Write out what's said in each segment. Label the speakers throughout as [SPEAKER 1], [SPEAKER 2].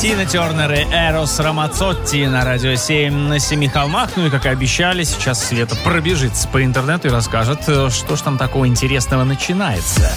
[SPEAKER 1] Тина Тернер и Эрос Рамацотти на радио 7 на Семи холмах. Ну и, как и обещали, сейчас Света пробежится по интернету и расскажет, что ж там такого интересного начинается.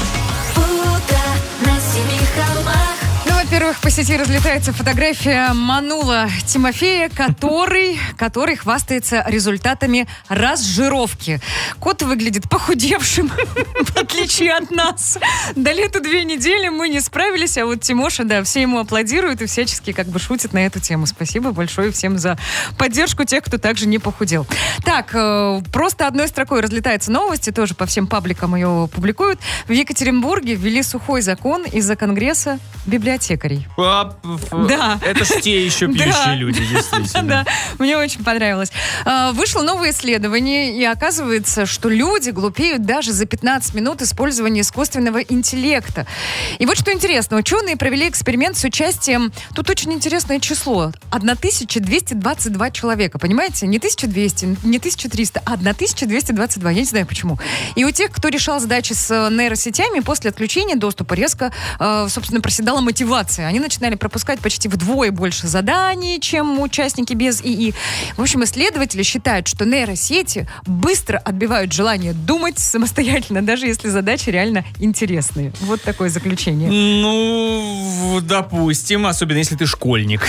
[SPEAKER 2] Во-первых, по сети разлетается фотография Манула Тимофея, который хвастается результатами разжировки. Кот выглядит похудевшим, в отличие от нас. До лета 2 недели мы не справились, а вот Тимоша, да, все ему аплодируют и всячески как бы шутят на эту тему. Спасибо большое всем за поддержку тех, кто также не похудел. Так, просто одной строкой разлетаются новости, тоже по всем пабликам ее публикуют. В Екатеринбурге ввели сухой закон из-за Конгресса библиотекарей.
[SPEAKER 1] Да. Это ж те еще пьющие люди, действительно.
[SPEAKER 2] Да, мне очень понравилось. Вышло новое исследование, и оказывается, что люди глупеют даже за 15 минут использования искусственного интеллекта. И вот что интересно, ученые провели эксперимент с участием, тут очень интересное число, 1222 человека, понимаете? Не 1200, не 1300, а 1222, я не знаю почему. И у тех, кто решал задачи с нейросетями, после отключения доступа резко, собственно, проседала мотивация. Они начинали пропускать почти вдвое больше заданий, чем участники без ИИ. В общем, исследователи считают, что нейросети быстро отбивают желание думать самостоятельно, даже если задачи реально интересные. Вот такое заключение.
[SPEAKER 1] Ну, допустим, особенно если ты школьник.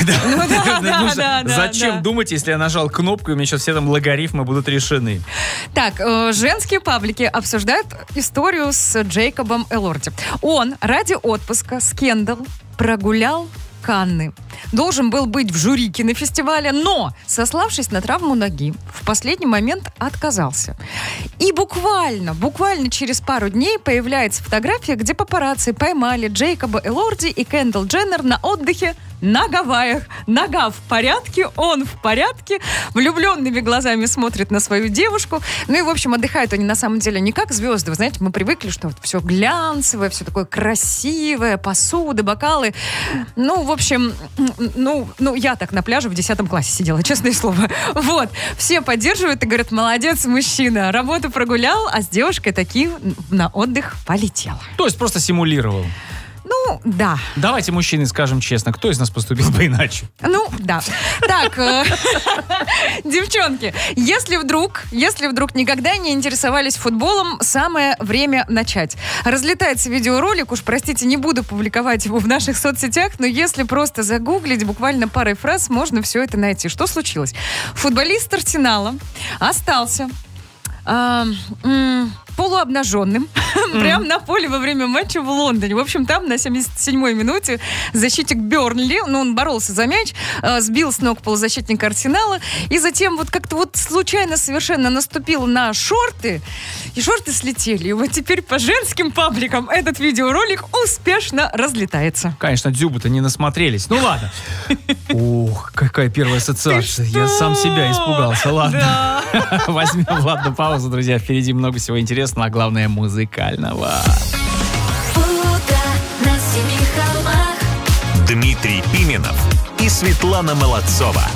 [SPEAKER 1] Зачем думать, если я нажал кнопку, и у меня сейчас все там логарифмы будут решены?
[SPEAKER 2] Так, женские паблики обсуждают историю с Джейкобом Элорди. Он ради отпуска с Кендалл прогулял Канны. Должен был быть в жюри кинофестиваля, но, сославшись на травму ноги, в последний момент отказался. И буквально через пару дней появляется фотография, где папарацци поймали Джейкоба Элорди и Кендалл Дженнер на отдыхе на Гавайях. Нога в порядке, он в порядке, влюбленными глазами смотрит на свою девушку. Ну и, в общем, отдыхают они на самом деле не как звезды. Вы знаете, мы привыкли, что вот все глянцевое, все такое красивое, посуда, бокалы. Ну, в общем, я так на пляже в 10 классе сидела, честное слово. Вот. Все поддерживают и говорят, молодец, мужчина, работу прогулял, а с девушкой таки на отдых полетел.
[SPEAKER 1] То есть просто симулировал.
[SPEAKER 2] Ну, да.
[SPEAKER 1] Давайте, мужчины, скажем честно, кто из нас поступил бы иначе?
[SPEAKER 2] Ну, да. Так, девчонки, если вдруг никогда не интересовались футболом, самое время начать. Разлетается видеоролик, уж простите, не буду публиковать его в наших соцсетях, но если просто загуглить, буквально парой фраз, можно все это найти. Что случилось? Футболист Арсенала остался полуобнаженным прямо на поле во время матча в Лондоне. В общем, там на 77-й минуте защитник Бернли, он боролся за мяч, сбил с ног полузащитника Арсенала, и затем вот как-то вот случайно совершенно наступил на шорты, и шорты слетели. И вот теперь по женским пабликам этот видеоролик успешно разлетается.
[SPEAKER 1] Конечно, дзюбы-то не насмотрелись. Ну ладно. Ух, какая первая ассоциация. Я сам себя испугался. Ладно. Возьмем, паузу, друзья. Впереди много всего интересного, а главное музыкального.
[SPEAKER 3] Дмитрий Пименов и Светлана Молодцова.